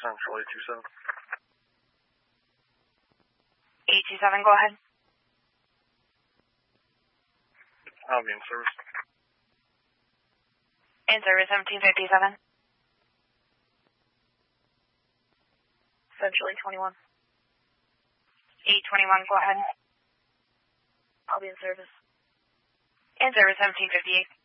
Central 827. 827, go ahead. I'll be in service. In service, 1757. Central 821. 821, go ahead. I'll be in service. In service, 1758.